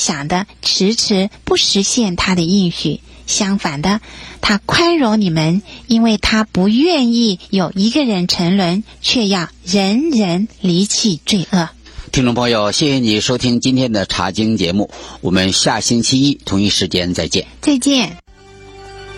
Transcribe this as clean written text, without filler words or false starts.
想的迟迟不实现他的应许。相反的，他宽容你们，因为他不愿意有一个人沉沦，却要人人离弃罪恶。 听众朋友，谢谢你收听今天的查经节目，我们下星期一同一时间再见。 再见。